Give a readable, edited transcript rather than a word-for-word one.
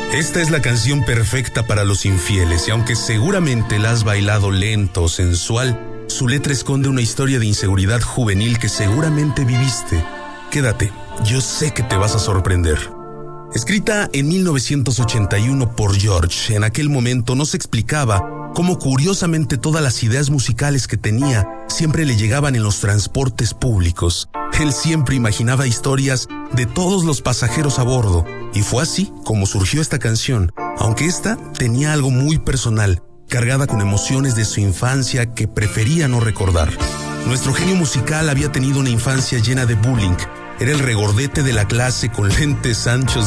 Esta es la canción perfecta para los infieles, y aunque seguramente la has bailado lento o sensual, su letra esconde una historia de inseguridad juvenil que seguramente viviste. Quédate, yo sé que te vas a sorprender. Escrita en 1981 por George, en aquel momento no se explicaba cómo curiosamente todas las ideas musicales que tenía siempre le llegaban en los transportes públicos. Él siempre imaginaba historias de todos los pasajeros a bordo, y fue así como surgió esta canción, aunque esta tenía algo muy personal, cargada con emociones de su infancia que prefería no recordar. Nuestro genio musical había tenido una infancia llena de bullying. Era el regordete de la clase con lentes anchos